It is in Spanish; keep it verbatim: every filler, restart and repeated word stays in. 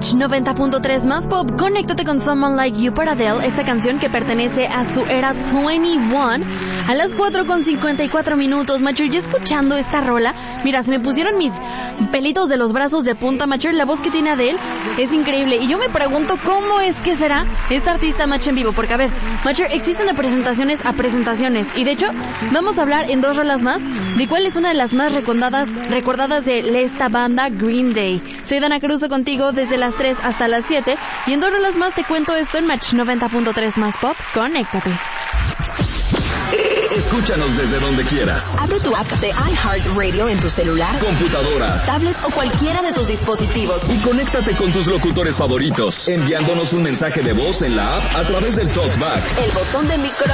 Match noventa punto tres más pop. Conéctate con Someone Like You para Adele, esta canción que pertenece a su era veintiuno. A las cuatro con cincuenta y cuatro minutos, Macher, ya escuchando esta rola, mira, se me pusieron mis pelitos de los brazos de punta, Macher. La voz que tiene Adele es increíble. Y yo me pregunto cómo es que será esta artista Match en vivo. Porque, a ver, Macher, existen de presentaciones a presentaciones. Y de hecho, vamos a hablar en dos rolas más de cuál es una de las más recordadas, recordadas de esta banda, Green Day. Soy Dana Caruso contigo desde las tres hasta las siete. Y en dos rolas más te cuento esto en Match noventa punto tres más pop. Conéctate. Escúchanos desde donde quieras. Abre tu app de iHeartRadio en tu celular, computadora, tablet o cualquiera de tus dispositivos. Y conéctate con tus locutores favoritos, enviándonos un mensaje de voz en la app a través del TalkBack, el botón de micro